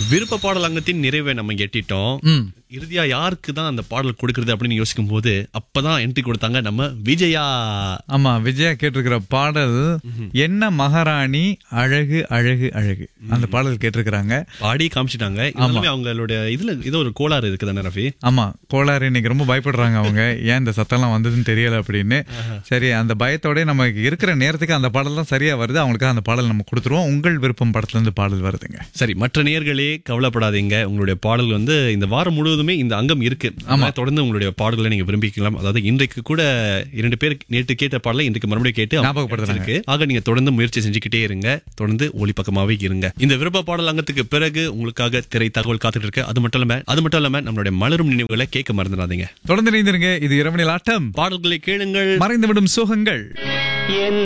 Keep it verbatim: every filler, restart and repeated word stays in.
விருப்ப பாடல் அங்கத்தின் நிறைவை நம்ம எட்டிட்டோம். ம். இறுதியா யாருக்கு தான் அந்த பாடல் கொடுக்கறது அப்படின்னு யோசிக்கும் போது அப்பதான் என்ட்ரி கொடுத்தாங்க நம்ம விஜயா. ஆமா, விஜயா கேட்டிருக்கிற பாடல் என்ன மகாராணி அழகு அழகு அழகு அந்த பாடல் கேட்டிருக்கிறாங்க. பாடி காமிச்சிட்டாங்க. இருந்தாலுமே அவங்களுடைய இதுல ஏதோ ஒரு கோளாறு இருக்குதானே ரஃபி? ஆமா, கோளாறு. இன்னைக்கு ரொம்ப பயப்படுறாங்க அவங்க, ஏன் இந்த சத்தம்லாம் வந்ததுன்னு தெரியல அப்படின்னு. சரி, அந்த பயத்தோட நமக்கு இருக்கிற நேரத்துக்கு அந்த பாடல் தான் சரியா வருது. அவங்களுக்கு அந்த பாடல் நம்ம கொடுத்துருவோம். உங்கள் விருப்பம் படத்துல இருந்து பாடல் வருதுங்க. சரி, மற்ற நேயர்களே கவலைப்படாதீங்க. உங்களுடைய பாடல் வந்து இந்த வாரம் முழுவதுமே இந்த அங்கம் இருக்கு. ஆமா, தொடர்ந்து உங்களுடைய பாடல்களை நீங்க விரும்பிக்கலாம். அதாவது இன்றைக்கு கூட இரண்டு பேர் நேற்று கேட்ட பாடலை இன்றைக்கு மறுபடியும் கேட்டு ஞாபகப்படுத்திருக்கு. ஆக நீங்க தொடர்ந்து முயற்சி செஞ்சுக்கிட்டே இருங்க. தொடர்ந்து ஒளிப்பக்கமாவே இருங்க. இந்த விருப்ப பாடல் அங்கத்துக்கு பிறகு உங்களுக்காக திரை தகவல் காத்துட்டு இருக்கு. அது மட்டும் இல்லாம அது மட்டும் இல்லாம நம்மளுடைய மலரும் நினைவுகளை கேட்க மறந்துடாதீங்க. தொடர்ந்து இணைந்திருங்க. இது இரவு நேர ஆட்டம். பாடல்களை கேளுங்கள், மறைந்துவிடும் சோகங்கள்.